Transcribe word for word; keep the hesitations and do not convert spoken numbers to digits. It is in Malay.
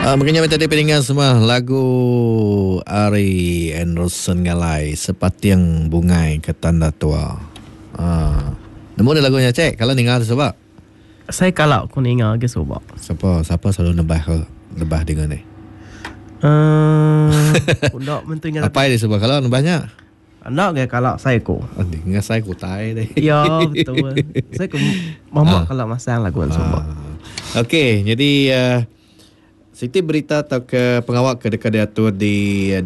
Uh, makanya minta dipiringan semua lagu Ari Anderson Ngalai seperti yang bungai ke tanda tua. Uh, nemu ni lagunya cek kalau ningal sebab saya kalau aku ningal ke sebab siapa siapa selalu nebah ke nebah dengan ni. Uh, Undak mentunya apa dia sebab kalau nebahnya? Anak ke kalau saya ko. Andi dengan saya ko tai deh. Ya betul. Saya ko mama kalau masang lagu sebab. Okey, jadi uh, Siti berita atau ke pengawal ke dekat diatur di